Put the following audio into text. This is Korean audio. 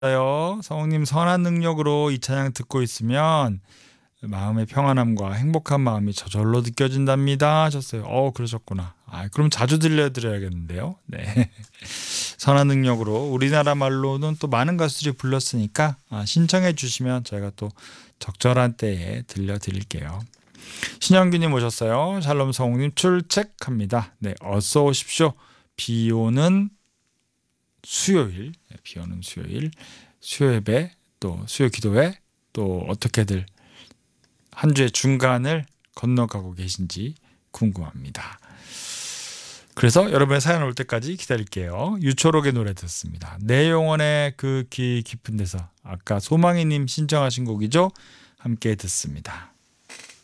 성우님 선한 능력으로 이 찬양 듣고 있으면 마음의 평안함과 행복한 마음이 저절로 느껴진답니다 하셨어요. 그러셨구나. 그럼 자주 들려드려야겠는데요. 네. 선한 능력으로 우리나라 말로는 또 많은 가수들이 불렀으니까 신청해 주시면 저희가 또 적절한 때에 들려드릴게요. 신영균님 오셨어요. 샬롬 성우님 출첵합니다. 네, 어서 오십시오. 비 오는 수요일, 수요 예배, 또 수요 기도회, 또 어떻게들 한 주의 중간을 건너가고 계신지 궁금합니다. 그래서 여러분의 사연 올 때까지 기다릴게요. 유초록의 노래 듣습니다. 내 영혼의 그 깊은 데서, 아까 소망이님 신청하신 곡이죠. 함께 듣습니다.